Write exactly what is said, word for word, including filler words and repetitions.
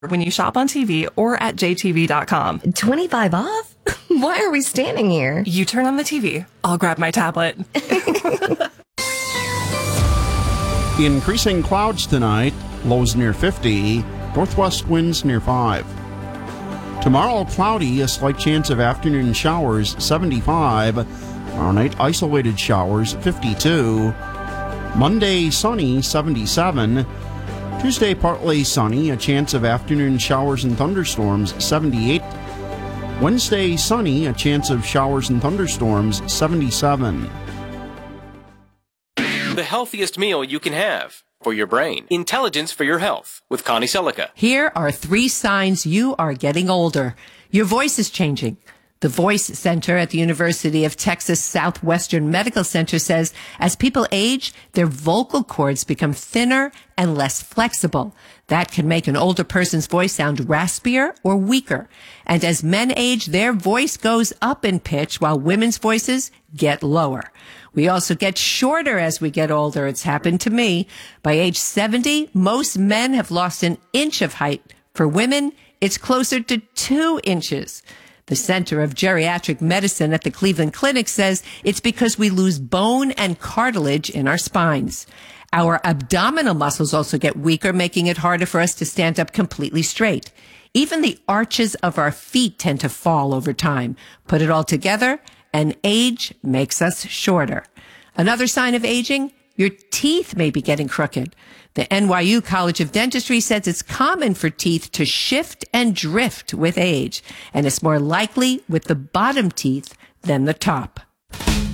when you shop on T V or at J T V dot com. twenty-five off? Why are we standing here? You turn on the T V. I'll grab my tablet. Increasing clouds tonight, lows near fifty, northwest winds near five. Tomorrow, cloudy, a slight chance of afternoon showers, seventy-five. Tomorrow night, isolated showers, fifty-two. Monday, sunny, seventy-seven. Tuesday, partly sunny, a chance of afternoon showers and thunderstorms, seventy-eight. Wednesday, sunny, a chance of showers and thunderstorms, seventy-seven. The healthiest meal you can have for your brain. Intelligence for your health with Connie Selica. Here are three signs you are getting older. Your voice is changing. The Voice Center at the University of Texas Southwestern Medical Center says as people age, their vocal cords become thinner and less flexible. That can make an older person's voice sound raspier or weaker. And as men age, their voice goes up in pitch while women's voices get lower. We also get shorter as we get older. It's happened to me. By age seventy, most men have lost an inch of height. For women, it's closer to two inches. The Center of Geriatric Medicine at the Cleveland Clinic says it's because we lose bone and cartilage in our spines. Our abdominal muscles also get weaker, making it harder for us to stand up completely straight. Even the arches of our feet tend to fall over time. Put it all together, and age makes us shorter. Another sign of aging, your teeth may be getting crooked. The N Y U College of Dentistry says it's common for teeth to shift and drift with age, and it's more likely with the bottom teeth than the top.